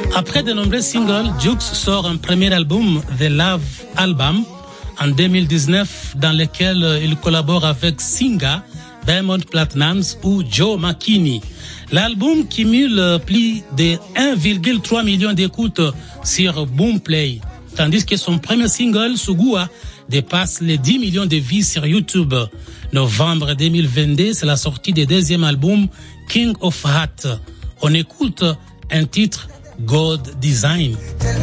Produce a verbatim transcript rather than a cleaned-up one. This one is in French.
Après de nombreux singles, Jux sort un premier album, The Love Album, en deux mille dix-neuf, dans lequel il collabore avec Singa, Diamond Platnumz ou Joe McKinney. L'album cumule plus de un virgule trois million d'écoutes sur Boomplay, tandis que son premier single, Sugua, dépasse les dix millions de vues sur YouTube. Novembre deux mille vingt-deux, c'est la sortie du deuxième album, King of Heart. On écoute un titre, God Design.